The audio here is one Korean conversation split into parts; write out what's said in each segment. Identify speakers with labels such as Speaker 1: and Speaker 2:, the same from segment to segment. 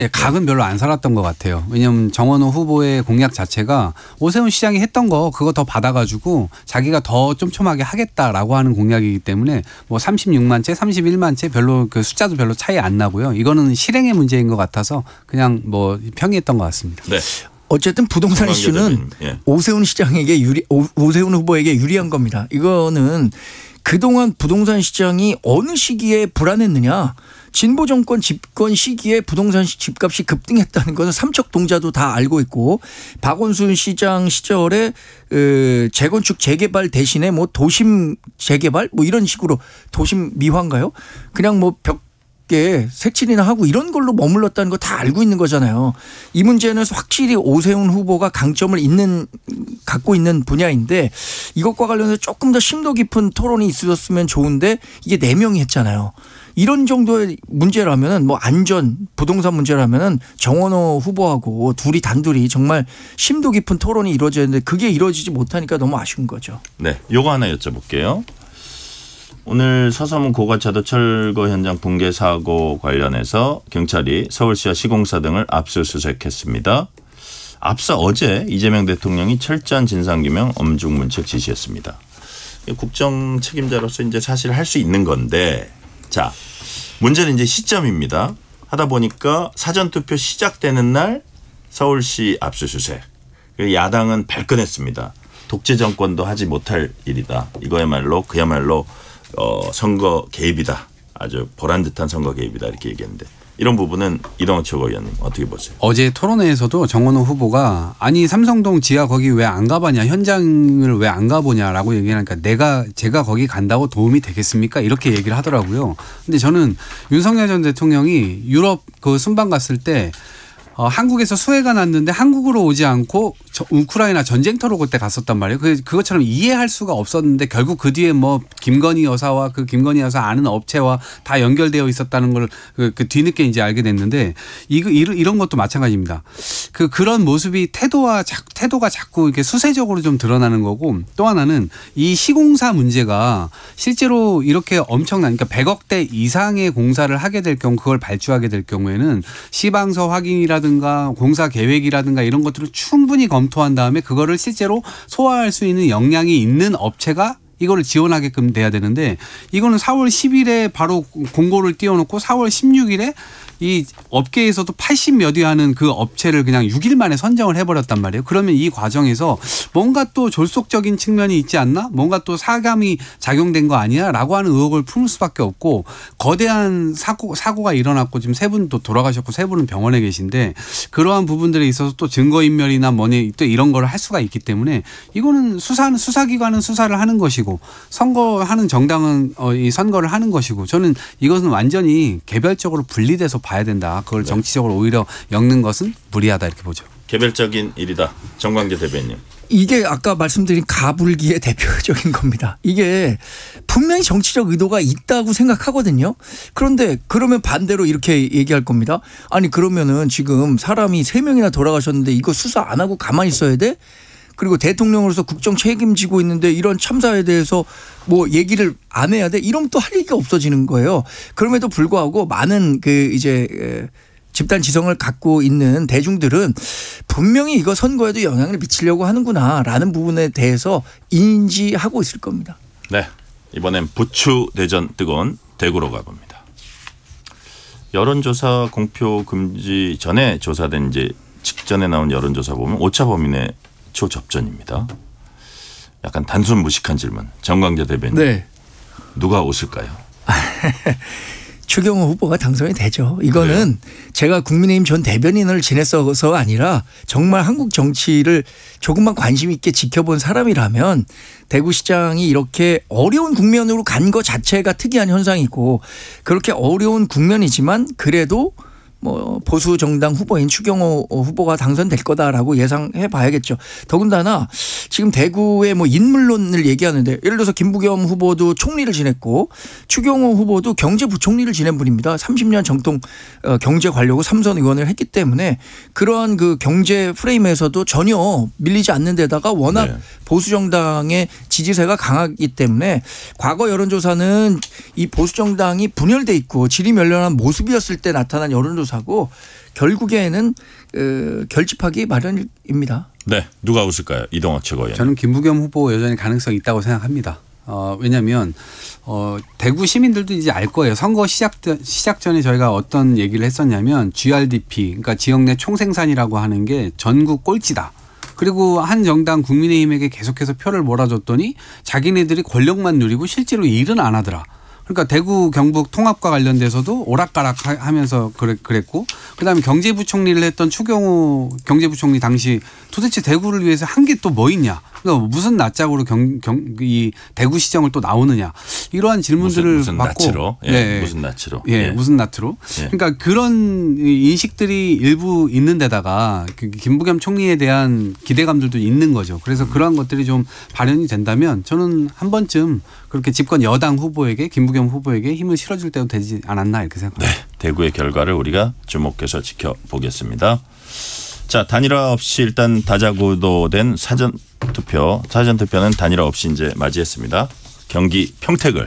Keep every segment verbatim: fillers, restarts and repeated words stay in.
Speaker 1: 예, 각은 별로 안 살았던 것 같아요. 왜냐하면 정원호 후보의 공약 자체가 오세훈 시장이 했던 거 그거 더 받아가지고 자기가 더 촘촘하게 하겠다라고 하는 공약이기 때문에 뭐 삼십육만 채, 삼십일만 채 별로 그 숫자도 별로 차이 안 나고요. 이거는 실행의 문제인 것 같아서 그냥 뭐 평이했던 것 같습니다.
Speaker 2: 네.
Speaker 3: 어쨌든 부동산 이슈는 예. 오세훈 시장에게 유리, 오, 오세훈 후보에게 유리한 겁니다. 이거는 그동안 부동산 시장이 어느 시기에 불안했느냐. 진보 정권 집권 시기에 부동산 집값이 급등했다는 것은 삼척동자도 다 알고 있고 박원순 시장 시절에 재건축 재개발 대신에 뭐 도심 재개발 뭐 이런 식으로 도심 미화인가요? 그냥 뭐 벽에 색칠이나 하고 이런 걸로 머물렀다는 거 다 알고 있는 거잖아요. 이 문제는 확실히 오세훈 후보가 강점을 있는 갖고 있는 분야인데 이것과 관련해서 조금 더 심도 깊은 토론이 있었으면 좋은데 이게 네 명이 했잖아요. 이런 정도의 문제라면은 뭐 안전 부동산 문제라면은 정원호 후보하고 둘이 단둘이 정말 심도 깊은 토론이 이루어져야 되는데 그게 이루어지지 못하니까 너무 아쉬운 거죠.
Speaker 2: 네, 요거 하나 여쭤볼게요. 오늘 서서문 고가차도 철거 현장 붕괴 사고 관련해서 경찰이 서울시와 시공사 등을 압수수색했습니다. 앞서 어제 이재명 대통령이 철저한 진상규명 엄중문책 지시했습니다. 국정 책임자로서 이제 사실 할 수 있는 건데 자, 문제는 이제 시점입니다. 하다 보니까 사전투표 시작되는 날 서울시 압수수색. 야당은 발끈했습니다. 독재 정권도 하지 못할 일이다. 이거야말로 그야말로 어, 선거 개입이다. 아주 보란듯한 선거 개입이다. 이렇게 얘기했는데 이런 부분은 이동학 최고위원님 어떻게 보세요?
Speaker 1: 어제 토론회에서도 정원호 후보가 아니 삼성동 지하 거기 왜 안 가봤냐 현장을 왜 안 가보냐라고 얘기하니까 내가 제가 거기 간다고 도움이 되겠습니까? 이렇게 얘기를 하더라고요. 근데 저는 윤석열 전 대통령이 유럽 그 순방 갔을 때 어, 한국에서 수해가 났는데 한국으로 오지 않고 저, 우크라이나 전쟁터로 그때 갔었단 말이에요. 그, 그것처럼 이해할 수가 없었는데 결국 그 뒤에 뭐 김건희 여사와 그 김건희 여사 아는 업체와 다 연결되어 있었다는 걸 그 그 뒤늦게 이제 알게 됐는데 이거 이런 것도 마찬가지입니다. 그 그런 모습이 태도와 자, 태도가 자꾸 이렇게 수세적으로 좀 드러나는 거고 또 하나는 이 시공사 문제가 실제로 이렇게 엄청난 그러니까 백억대 이상의 공사를 하게 될 경우 그걸 발주하게 될 경우에는 시방서 확인이라 든가 공사 계획이라든가 이런 것들을 충분히 검토한 다음에 그거를 실제로 소화할 수 있는 역량이 있는 업체가 이거를 지원하게끔 돼야 되는데 이거는 사월 십일에 바로 공고를 띄워놓고 사월 십육일에 이 업계에서도 팔십 몇 위 하는 그 업체를 그냥 육 일 만에 선정을 해버렸단 말이에요. 그러면 이 과정에서 뭔가 또 졸속적인 측면이 있지 않나? 뭔가 또 사감이 작용된 거 아니야? 라고 하는 의혹을 품을 수밖에 없고 거대한 사고, 사고가 일어났고 지금 세 분 또 돌아가셨고 세 분은 병원에 계신데 그러한 부분들에 있어서 또 증거인멸이나 뭐니 또 이런 걸 할 수가 있기 때문에 이거는 수사는 수사기관은 수사를 하는 것이고 선거하는 정당은 이 선거를 하는 것이고 저는 이것은 완전히 개별적으로 분리돼서 봐야 된다. 그걸 정치적으로 오히려 엮는 것은 무리하다 이렇게 보죠.
Speaker 2: 개별적인 일이다. 정광재 대변인.
Speaker 3: 이게 아까 말씀드린 가불기의 대표적인 겁니다. 이게 분명히 정치적 의도가 있다고 생각하거든요. 그런데 그러면 반대로 이렇게 얘기할 겁니다. 아니 그러면은 지금 사람이 세 명이나 돌아가셨는데 이거 수사 안 하고 가만히 있어야 돼? 그리고 대통령으로서 국정 책임지고 있는데 이런 참사에 대해서 뭐 얘기를 안 해야 돼? 이러면 또 할 얘기가 없어지는 거예요. 그럼에도 불구하고 많은 그 이제 집단 지성을 갖고 있는 대중들은 분명히 이거 선거에도 영향을 미치려고 하는구나라는 부분에 대해서 인지하고 있을 겁니다.
Speaker 2: 네, 이번엔 부추 대전 뜨거운 대구로 가봅니다. 여론조사 공표 금지 전에 조사된 이제 직전에 나온 여론조사 보면 오차 범인의 초접전입니다. 약간 단순 무식한 질문. 정광재 대변인.
Speaker 3: 네.
Speaker 2: 누가 웃을까요?
Speaker 3: 추경호 후보가 당선이 되죠. 이거는 그래요? 제가 국민의힘 전 대변인을 지냈어서 아니라 정말 한국 정치를 조금만 관심 있게 지켜본 사람이라면 대구시장이 이렇게 어려운 국면으로 간 것 자체가 특이한 현상이고 그렇게 어려운 국면이지만 그래도 뭐 보수 정당 후보인 추경호 후보가 당선될 거다라고 예상해 봐야겠죠. 더군다나 지금 대구의 뭐 인물론을 얘기하는데 예를 들어서 김부겸 후보도 총리를 지냈고 추경호 후보도 경제부총리를 지낸 분입니다. 삼십 년 정통 경제 관료고 삼선 의원을 했기 때문에 그러한 그 경제 프레임에서도 전혀 밀리지 않는 데다가 워낙 네. 보수 정당의 지지세가 강하기 때문에 과거 여론조사는 이 보수 정당이 분열돼 있고 질이 멸렬한 모습이었을 때 나타난 여론조사 여론조사고 결국에는 어, 결집하기 마련입니다.
Speaker 2: 네, 누가 웃을까요? 이동학 최고위원.
Speaker 1: 저는 김부겸 후보 여전히 가능성이 있다고 생각합니다. 어, 왜냐하면 어, 대구 시민들도 이제 알 거예요. 선거 시작 시작 전에 저희가 어떤 얘기를 했었냐면 지알디피, 그러니까 지역 내 총생산이라고 하는 게 전국 꼴찌다. 그리고 한 정당 국민의힘에게 계속해서 표를 몰아줬더니 자기네들이 권력만 누리고 실제로 일은 안 하더라. 그러니까 대구 경북 통합과 관련돼서도 오락가락 하면서 그랬고, 그다음에 경제부총리를 했던 추경호 경제부총리 당시 도대체 대구를 위해서 한 게 또 뭐 있냐? 그러니까 무슨 낯짝으로 경, 경, 이 대구시정을 또 나오느냐? 이러한 질문들을
Speaker 2: 무슨, 무슨
Speaker 1: 받고
Speaker 2: 낯으로? 예,
Speaker 1: 네.
Speaker 2: 무슨 낯으로?
Speaker 1: 예,
Speaker 2: 예.
Speaker 1: 무슨 낯으로? 예. 그러니까 그런 인식들이 일부 있는 데다가 김부겸 총리에 대한 기대감들도 있는 거죠. 그래서 그러한 것들이 좀 발현이 된다면 저는 한 번쯤 그렇게 집권 여당 후보에게 김부겸 후보에게 힘을 실어줄 때도 되지 않았나 이렇게 생각합니다.
Speaker 2: 네, 대구의 결과를 우리가 주목해서 지켜보겠습니다. 자, 단일화 없이 일단 다자구도된 사전 투표, 사전 투표는 단일화 없이 이제 맞이했습니다. 경기 평택을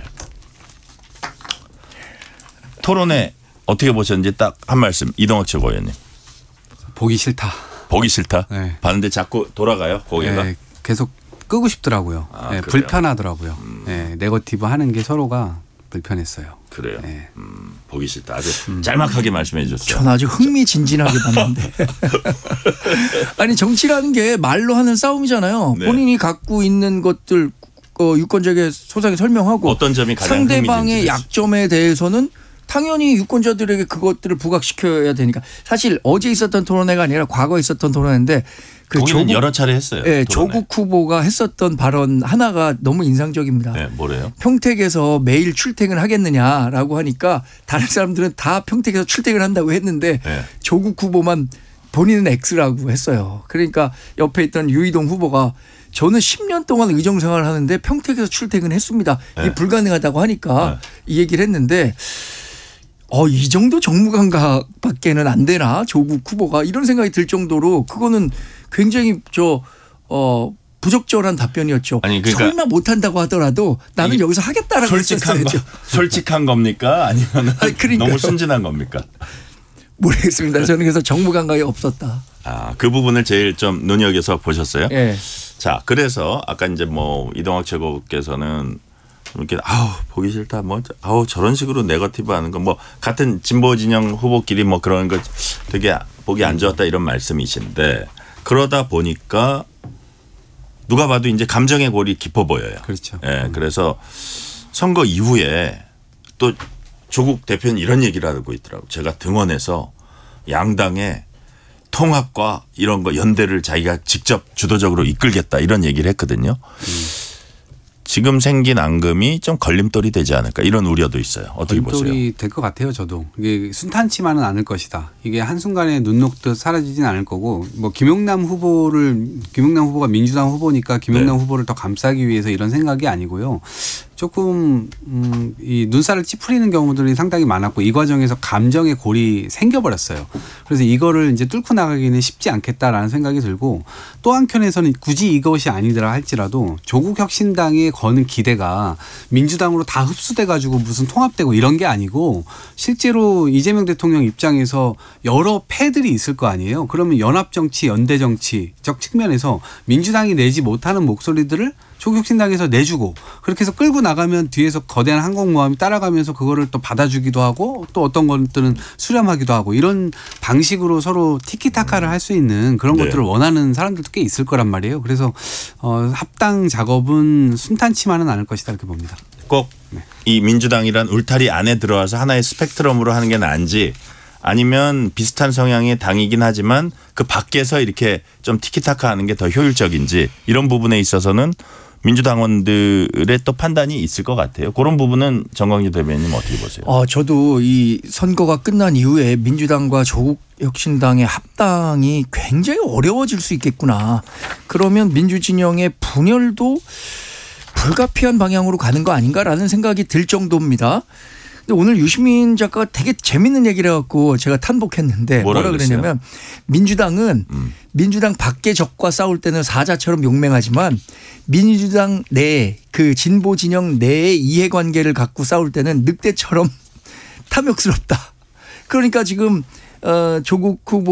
Speaker 2: 토론회 어떻게 보셨는지 딱 한 말씀 이동학 최고위원님.
Speaker 1: 보기 싫다.
Speaker 2: 보기 싫다.
Speaker 1: 네.
Speaker 2: 봤는데 자꾸 돌아가요 고개가.
Speaker 1: 네, 계속 끄고 싶더라고요.
Speaker 2: 아,
Speaker 1: 네,
Speaker 2: 그래요?
Speaker 1: 불편하더라고요.
Speaker 2: 음.
Speaker 1: 네, 네거티브 하는 게 서로가 불편했어요.
Speaker 2: 그래요.
Speaker 1: 네.
Speaker 2: 음, 보기 싫다. 아주 짤막하게 말씀해 주셨어요.
Speaker 3: 전 아주 흥미진진하게 봤는데. 아니 정치라는 게 말로 하는 싸움이잖아요.
Speaker 2: 네.
Speaker 3: 본인이 갖고 있는 것들 어, 유권자에게 소상히 설명하고
Speaker 2: 어떤 점이 가장
Speaker 3: 상대방의
Speaker 2: 흥미진진했어요?
Speaker 3: 약점에 대해서는 당연히 유권자들에게 그것들을 부각시켜야 되니까. 사실 어제 있었던 토론회가 아니라 과거에 있었던 토론회인데 그
Speaker 2: 거기는
Speaker 3: 조국,
Speaker 2: 여러 차례 했어요.
Speaker 3: 예,
Speaker 2: 토론회.
Speaker 3: 조국 후보가 했었던 발언 하나가 너무 인상적입니다.
Speaker 2: 네, 뭐래요?
Speaker 3: 평택에서 매일 출퇴근하겠느냐라고 하니까 다른 사람들은 다 평택에서 출퇴근한다고 했는데
Speaker 2: 네.
Speaker 3: 조국 후보만 본인은 X라고 했어요. 그러니까 옆에 있던 유이동 후보가 저는 십 년 동안 의정 생활을 하는데 평택에서 출퇴근했습니다. 이게
Speaker 2: 네.
Speaker 3: 불가능하다고 하니까
Speaker 2: 네.
Speaker 3: 이 얘기를 했는데 어, 이 정도 정무감각밖에는 안 되나 조국 후보가 이런 생각이 들 정도로 그거는 굉장히 저 어, 부적절한 답변이었죠.
Speaker 2: 아니, 그러니까
Speaker 3: 설마 못한다고 하더라도 나는 여기서 하겠다라고
Speaker 2: 솔직한 거,
Speaker 3: 했었어야죠.
Speaker 2: 솔직한 겁니까? 아니면
Speaker 3: 아니, 그러니까요.
Speaker 2: 너무 순진한 겁니까?
Speaker 3: 모르겠습니다. 저는 그래서 정무감각이 없었다.
Speaker 2: 아, 그 부분을 제일 좀 눈여겨서 보셨어요?
Speaker 3: 예.
Speaker 2: 자, 그래서 아까 이제 뭐 이동학 최고께서는 이렇게 아우 보기 싫다 뭐 아우 저런 식으로 네거티브 하는 거 뭐 같은 진보 진영 후보끼리 뭐 그런 거 되게 보기 안 좋았다 이런 말씀이신데 그러다 보니까 누가 봐도 이제 감정의 골이 깊어 보여요.
Speaker 1: 그렇죠.
Speaker 2: 예, 그래서 선거 이후에 또 조국 대표는 이런 얘기를 하고 있더라고요. 제가 등원해서 양당의 통합과 이런 거 연대를 자기가 직접 주도적으로 이끌겠다 이런 얘기를 했거든요. 음. 지금 생긴 앙금이 좀 걸림돌이 되지 않을까 이런 우려도 있어요. 어떻게 보세요?
Speaker 1: 걸림돌이 될 것 같아요. 저도 이게 순탄치만은 않을 것이다. 이게 한순간에 눈 녹듯 사라지진 않을 거고 뭐 김용남 후보를 김용남 후보가 민주당 후보니까 김용남
Speaker 2: 네.
Speaker 1: 후보를 더 감싸기 위해서 이런 생각이 아니고요. 조금 음, 이 눈살을 찌푸리는 경우들이 상당히 많았고 이 과정에서 감정의 골이 생겨버렸어요. 그래서 이거를 이제 뚫고 나가기는 쉽지 않겠다라는 생각이 들고 또 한켠에서는 굳이 이것이 아니더라 할지라도 조국 혁신당에 거는 기대가 민주당으로 다 흡수돼 가지고 무슨 통합되고 이런 게 아니고 실제로 이재명 대통령 입장에서 여러 패들이 있을 거 아니에요. 그러면 연합정치, 연대정치적 측면에서 민주당이 내지 못하는 목소리들을 조국혁신당에서 내주고 그렇게 해서 끌고 나가면 뒤에서 거대한 항공모함이 따라가면서 그거를 또 받아주기도 하고 또 어떤 것들은 수렴하기도 하고 이런 방식으로 서로 티키타카를 할 수 있는 그런
Speaker 2: 네.
Speaker 1: 것들을 원하는 사람들도 꽤 있을 거란 말이에요. 그래서 어, 합당 작업은 순탄치만은 않을 것이다 이렇게 봅니다.
Speaker 2: 꼭 이 민주당이란 울타리 안에 들어와서 하나의 스펙트럼으로 하는 게 나은지 아니면 비슷한 성향의 당이긴 하지만 그 밖에서 이렇게 좀 티키타카 하는 게 더 효율적인지 이런 부분에 있어서는 민주당원들의 또 판단이 있을 것 같아요. 그런 부분은 정광주 대변인님 어떻게 보세요?
Speaker 3: 어, 저도 이 선거가 끝난 이후에 민주당과 조국혁신당의 합당이 굉장히 어려워질 수 있겠구나. 그러면 민주진영의 분열도 불가피한 방향으로 가는 거 아닌가라는 생각이 들 정도입니다. 근데 오늘 유시민 작가가 되게 재밌는 얘기를 해갖고 제가 탄복했는데
Speaker 2: 뭐라
Speaker 3: 뭐라 그랬냐면 민주당은
Speaker 2: 음.
Speaker 3: 민주당 밖의 적과 싸울 때는 사자처럼 용맹하지만 민주당 내 그 진보 진영 내의 이해관계를 갖고 싸울 때는 늑대처럼 탐욕스럽다. 그러니까 지금 어, 조국 후보